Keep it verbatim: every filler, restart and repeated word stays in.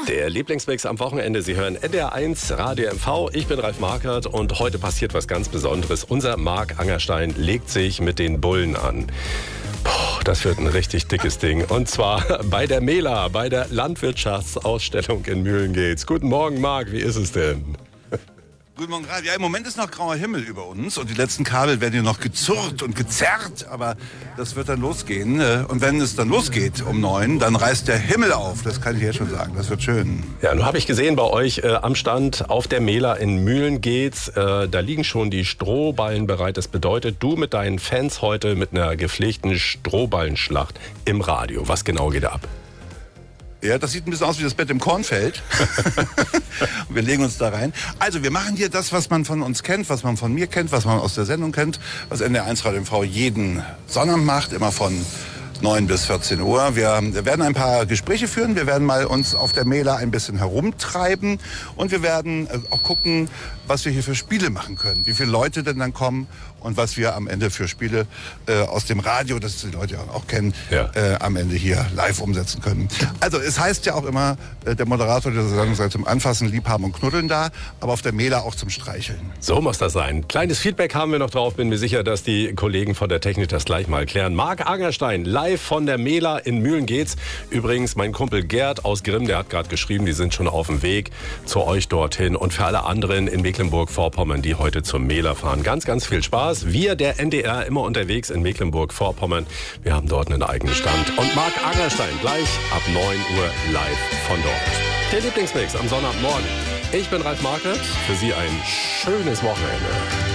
Der Lieblingsmix am Wochenende. Sie hören N D R eins Radio M V. Ich bin Ralf Markert und heute passiert was ganz Besonderes. Unser Marc Angerstein legt sich mit den Bullen an. Puh, das wird ein richtig dickes Ding. Und zwar bei der Mela, bei der Landwirtschaftsausstellung in Mühlengeetz. Guten Morgen, Marc. Wie ist es denn? Guten Morgen, Ralf. Ja, im Moment ist noch grauer Himmel über uns und die letzten Kabel werden hier noch gezurrt und gezerrt, aber das wird dann losgehen. Und wenn es dann losgeht um neun, dann reißt der Himmel auf. Das kann ich jetzt schon sagen. Das wird schön. Ja, nun habe ich gesehen bei euch äh, am Stand auf der Mela in Mühlengeetz, äh, da liegen schon die Strohballen bereit. Das bedeutet, du mit deinen Fans heute mit einer gepflegten Strohballenschlacht im Radio. Was genau geht da ab? Ja, das sieht ein bisschen aus wie das Bett im Kornfeld. Und wir legen uns da rein. Also wir machen hier das, was man von uns kennt, was man von mir kennt, was man aus der Sendung kennt, was N D R eins Radio M V jeden Sonntag macht, immer von neun bis vierzehn Uhr. Wir werden ein paar Gespräche führen, wir werden mal uns auf der Mela ein bisschen herumtreiben und wir werden auch gucken, was wir hier für Spiele machen können, wie viele Leute denn dann kommen und was wir am Ende für Spiele äh, aus dem Radio, das die Leute auch kennen, ja. äh, am Ende hier live umsetzen können. Also es heißt ja auch immer, äh, der Moderator dieser Sendung sei zum Anfassen, Liebhaben und Knuddeln da, aber auf der Mela auch zum Streicheln. So muss das sein. Kleines Feedback haben wir noch drauf, bin mir sicher, dass die Kollegen von der Technik das gleich mal klären. Marc Angerstein, live von der Mela in Mühlengeetz. Übrigens mein Kumpel Gerd aus Grimm, der hat gerade geschrieben, die sind schon auf dem Weg zu euch dorthin. Und für alle anderen in Mecklenburg-Vorpommern, die heute zur Mela fahren, ganz, ganz viel Spaß. Wir, der N D R, immer unterwegs in Mecklenburg-Vorpommern. Wir haben dort einen eigenen Stand. Und Marc Angerstein gleich ab neun Uhr live von dort. Der Lieblingsmix am Sonntagmorgen. Ich bin Ralf Markert. Für Sie ein schönes Wochenende.